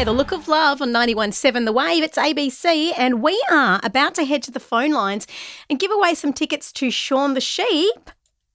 The Look of Love on 91.7 The Wave. It's ABC, and we are about to head to the phone lines and give away some tickets to Shaun the Sheep.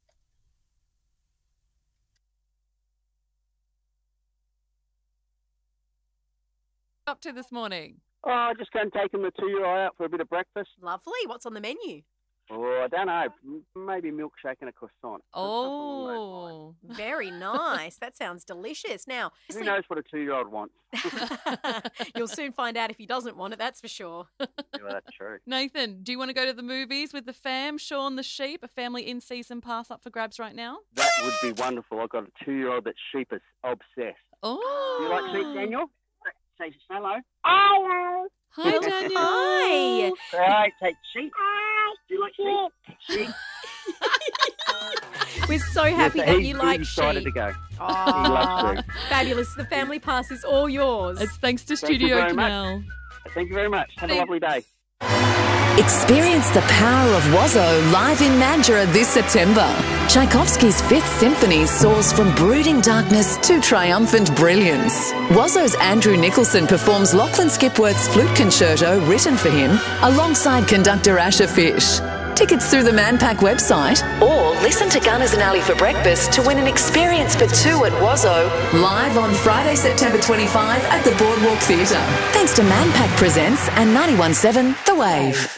Up to this morning? Oh, just going to take the 2-year-old out for a bit of breakfast. Lovely. What's on the menu? Oh, I don't know. Maybe milkshake and a croissant. Oh, very nice. That sounds delicious. Now, who knows what a 2-year-old wants? You'll soon find out if he doesn't want it, that's for sure. Yeah, well, that's true. Nathan, do you want to go to the movies with the fam, Shaun the Sheep, a family in-season pass up for grabs right now? That would be wonderful. I've got a 2-year-old that's sheep is obsessed. Oh. Do you like sheep, Daniel? Say hello. Hello. Hi, Daniel. Hi. All right, take sheep. Hi. Do you like sheep? Sheep. We're so happy that you like He's excited sheep. to go. Oh, He loves to. fabulous. The family pass is all yours. It's thanks to Thank you Studio very much. Canal. Thank you very much. Have a lovely day. Experience the power of Wazzo live in Mandurah this September. Tchaikovsky's Fifth Symphony soars from brooding darkness to triumphant brilliance. Wazzo's Andrew Nicholson performs Lachlan Skipworth's flute concerto written for him alongside conductor Asher Fish. Tickets through the Manpack website or listen to Gunners and Ali for breakfast to win an experience for two at Wazzo live on Friday, September 25 at the Boardwalk Theatre. Thanks to Manpack Presents and 91.7 The Wave.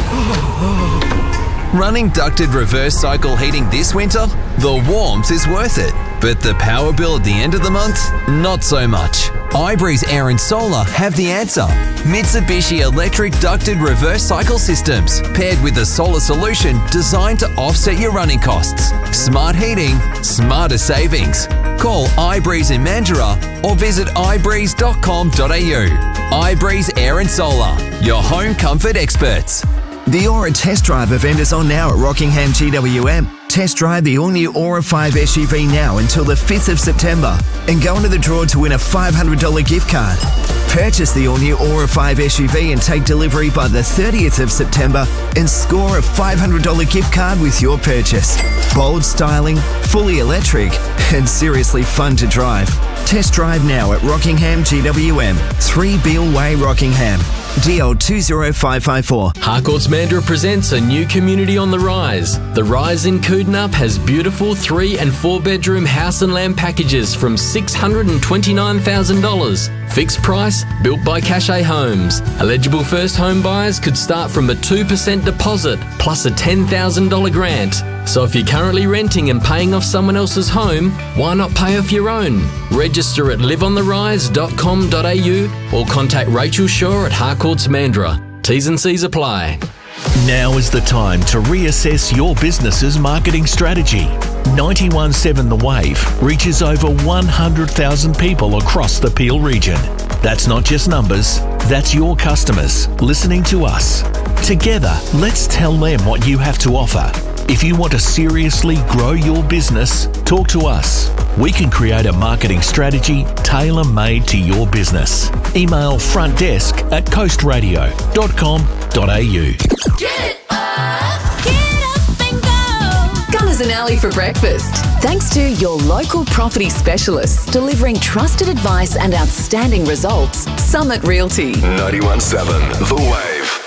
Running ducted reverse cycle heating this winter? The warmth is worth it. But the power bill at the end of the month? Not so much. iBreeze Air and Solar have the answer. Mitsubishi electric ducted reverse cycle systems paired with a solar solution designed to offset your running costs. Smart heating, smarter savings. Call iBreeze in Mandurah or visit ibreeze.com.au. iBreeze Air and Solar, your home comfort experts. The Aura Test Drive event is on now at Rockingham GWM. Test drive the all-new Aura 5 SUV now until the 5th of September and go into the draw to win a $500 gift card. Purchase the all-new Aura 5 SUV and take delivery by the 30th of September and score a $500 gift card with your purchase. Bold styling, fully electric and seriously fun to drive. Test drive now at Rockingham GWM, 3 Beale Way, Rockingham. DL 20554. Harcourts Mandurah presents a new community on the rise. The Rise in Koodnup has beautiful 3 and 4 bedroom house and land packages from $629,000. Fixed price, built by Cachet Homes. Eligible first home buyers could start from a 2% deposit plus a $10,000 grant. So if you're currently renting and paying off someone else's home, why not pay off your own? Register at liveontherise.com.au or contact Rachel Shaw at Harcourts Mandurah. T's and C's apply. Now is the time to reassess your business's marketing strategy. 91.7 The Wave reaches over 100,000 people across the Peel region. That's not just numbers, that's your customers listening to us. Together, let's tell them what you have to offer. If you want to seriously grow your business, talk to us. We can create a marketing strategy tailor-made to your business. Email frontdesk@coastradio.com.au. Get up and go. Gunners and Ali for breakfast. Thanks to your local property specialists delivering trusted advice and outstanding results, Summit Realty. 91.7 The Wave.